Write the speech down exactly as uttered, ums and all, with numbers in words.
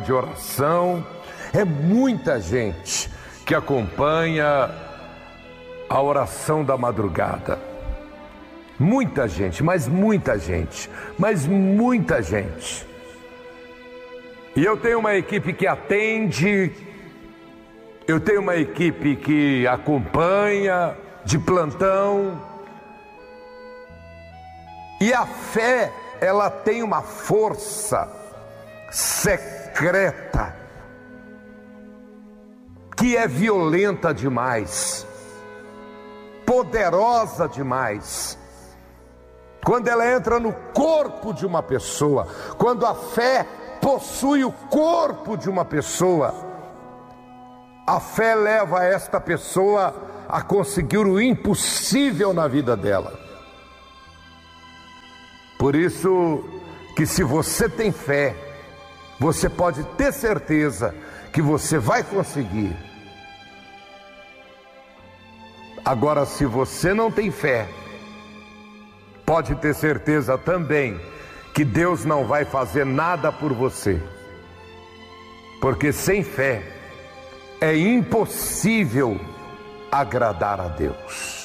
de oração, é muita gente que acompanha a oração da madrugada. Muita gente, mas muita gente, mas muita gente. E eu tenho uma equipe que atende, eu tenho uma equipe que acompanha de plantão. E a fé, ela tem uma força secreta, que é violenta demais, poderosa demais. Quando ela entra no corpo de uma pessoa, quando a fé possui o corpo de uma pessoa, a fé leva esta pessoa a conseguir o impossível na vida dela. Por isso que, se você tem fé, você pode ter certeza que você vai conseguir. Agora, se você não tem fé, pode ter certeza também que Deus não vai fazer nada por você. Porque sem fé é impossível agradar a Deus.